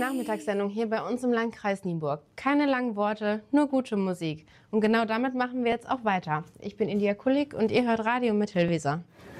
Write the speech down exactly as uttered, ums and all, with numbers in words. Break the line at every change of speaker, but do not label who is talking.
Nachmittagssendung hier bei uns im Landkreis Nienburg. Keine langen Worte, nur gute Musik. Und genau damit machen wir jetzt auch weiter. Ich bin India Kulik und ihr hört Radio Mittelweser.